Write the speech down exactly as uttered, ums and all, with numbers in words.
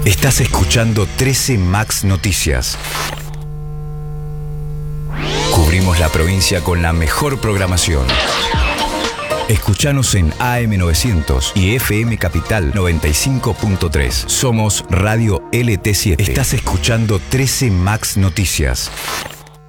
Estás escuchando trece Max Noticias. Cubrimos la provincia con la mejor programación. Escuchanos en A M novecientos y F M Capital noventa y cinco punto tres. Somos Radio L T siete. Estás escuchando trece Max Noticias.